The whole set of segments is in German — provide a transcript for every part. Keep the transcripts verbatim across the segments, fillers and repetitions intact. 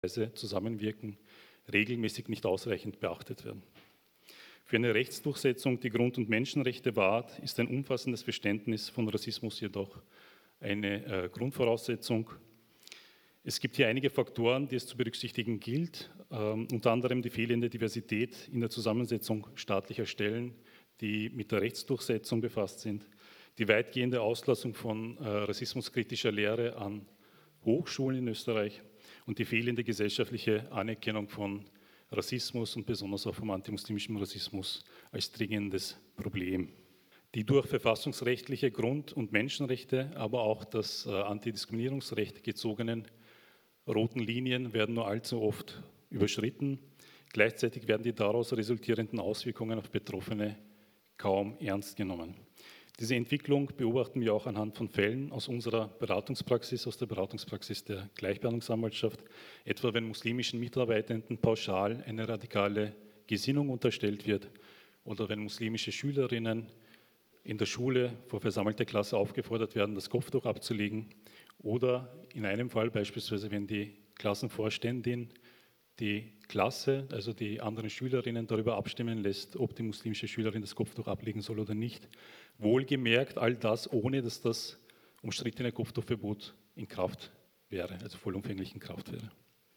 Zusammenwirken regelmäßig nicht ausreichend beachtet werden. Für eine Rechtsdurchsetzung, die Grund- und Menschenrechte wahrt, ist ein umfassendes Verständnis von Rassismus jedoch eine äh, Grundvoraussetzung. Es gibt hier einige Faktoren, die es zu berücksichtigen gilt, ähm, unter anderem die fehlende Diversität in der Zusammensetzung staatlicher Stellen, die mit der Rechtsdurchsetzung befasst sind, die weitgehende Auslassung von äh, rassismuskritischer Lehre an Hochschulen in Österreich und die fehlende gesellschaftliche Anerkennung von Rassismus und besonders auch vom antimuslimischen Rassismus als dringendes Problem. Die durch verfassungsrechtliche Grund- und Menschenrechte, aber auch das äh, Antidiskriminierungsrecht gezogenen roten Linien werden nur allzu oft überschritten. Gleichzeitig werden die daraus resultierenden Auswirkungen auf Betroffene kaum ernst genommen. Diese Entwicklung beobachten wir auch anhand von Fällen aus unserer Beratungspraxis, aus der Beratungspraxis der Gleichbehandlungsanwaltschaft, etwa wenn muslimischen Mitarbeitenden pauschal eine radikale Gesinnung unterstellt wird oder wenn muslimische Schülerinnen in der Schule vor versammelter Klasse aufgefordert werden, das Kopftuch abzulegen oder in einem Fall beispielsweise, wenn die Klassenvorständin die Klasse, also die anderen Schülerinnen, darüber abstimmen lässt, ob die muslimische Schülerin das Kopftuch ablegen soll oder nicht. Wohlgemerkt all das, ohne dass das umstrittene Kopftuchverbot in Kraft wäre, also vollumfänglich in Kraft wäre.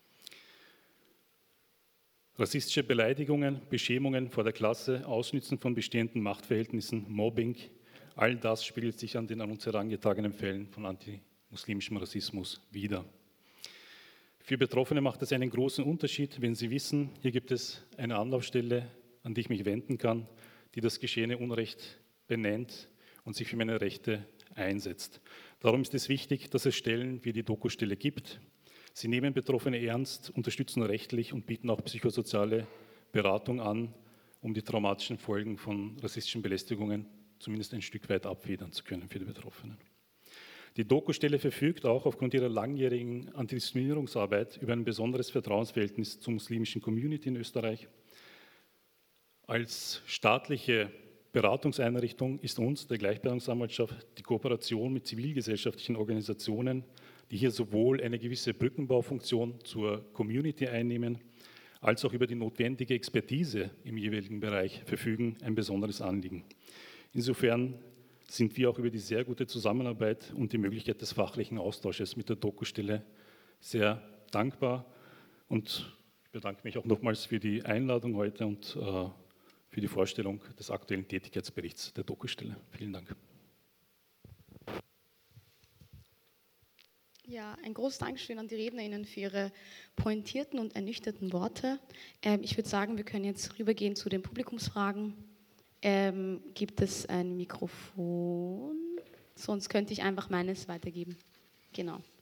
Rassistische Beleidigungen, Beschämungen vor der Klasse, Ausnützen von bestehenden Machtverhältnissen, Mobbing, all das spiegelt sich an den an uns herangetragenen Fällen von antimuslimischem Rassismus wider. Für Betroffene macht es einen großen Unterschied, wenn sie wissen, hier gibt es eine Anlaufstelle, an die ich mich wenden kann, die das geschehene Unrecht benennt und sich für meine Rechte einsetzt. Darum ist es wichtig, dass es Stellen wie die Doku-Stelle gibt. Sie nehmen Betroffene ernst, unterstützen rechtlich und bieten auch psychosoziale Beratung an, um die traumatischen Folgen von rassistischen Belästigungen zumindest ein Stück weit abfedern zu können für die Betroffenen. Die Doku-Stelle verfügt auch aufgrund ihrer langjährigen Antidiskriminierungsarbeit über ein besonderes Vertrauensverhältnis zur muslimischen Community in Österreich. Als staatliche Beratungseinrichtung ist uns, der Gleichbehandlungsanwaltschaft, die Kooperation mit zivilgesellschaftlichen Organisationen, die hier sowohl eine gewisse Brückenbaufunktion zur Community einnehmen, als auch über die notwendige Expertise im jeweiligen Bereich verfügen, ein besonderes Anliegen. Insofern sind wir auch über die sehr gute Zusammenarbeit und die Möglichkeit des fachlichen Austausches mit der Doku-Stelle sehr dankbar. Und ich bedanke mich auch nochmals für die Einladung heute und äh, für die Vorstellung des aktuellen Tätigkeitsberichts der Doku-Stelle. Vielen Dank. Ja, ein großes Dankeschön an die RednerInnen für ihre pointierten und ernüchterten Worte. Ähm, ich würde sagen, wir können jetzt rübergehen zu den Publikumsfragen. Ähm, gibt es ein Mikrofon? Sonst könnte ich einfach meines weitergeben. Genau.